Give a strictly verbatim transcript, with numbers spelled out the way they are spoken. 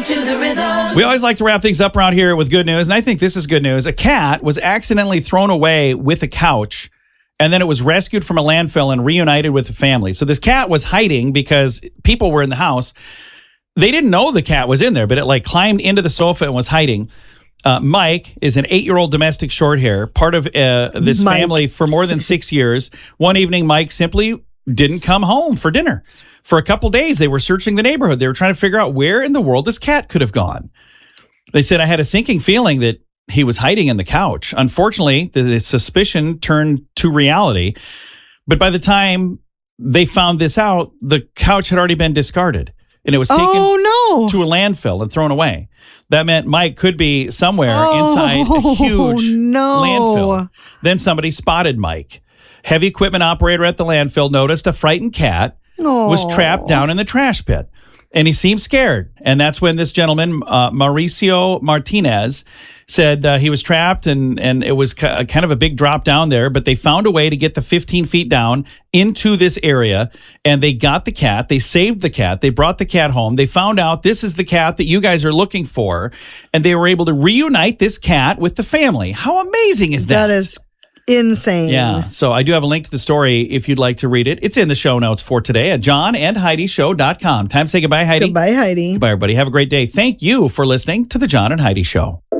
to the rhythm. We always like to wrap things up around here with good news, and I think this is good news. A cat was accidentally thrown away with a couch, and then it was rescued from a landfill and reunited with the family. So this cat was hiding because people were in the house. They didn't know the cat was in there, but it like climbed into the sofa and was hiding. Uh, Mike is an eight-year-old domestic short hair, part of uh, this Mike. family for more than six years. One evening, Mike simply didn't come home for dinner. For a couple days, they were searching the neighborhood. They were trying to figure out where in the world this cat could have gone. They said, I had a sinking feeling that he was hiding in the couch. Unfortunately, the suspicion turned to reality. But by the time they found this out, the couch had already been discarded. And it was taken oh, no. to a landfill and thrown away. That meant Mike could be somewhere oh, inside a huge no. landfill. Then somebody spotted Mike. Heavy equipment operator at the landfill noticed a frightened cat oh. was trapped down in the trash pit. And he seemed scared. And that's when this gentleman, uh, Mauricio Martinez, said uh, he was trapped and, and it was ca- kind of a big drop down there. But they found a way to get the fifteen feet down into this area. And they got the cat. They saved the cat. They brought the cat home. They found out this is the cat that you guys are looking for. And they were able to reunite this cat with the family. How amazing is that? That is insane. Yeah. So I do have a link to the story if you'd like to read it. It's in the show notes for today at john and heidi show dot com. Time to say goodbye, Heidi. Goodbye, Heidi. Goodbye, everybody. Have a great day. Thank you for listening to the John and Heidi Show.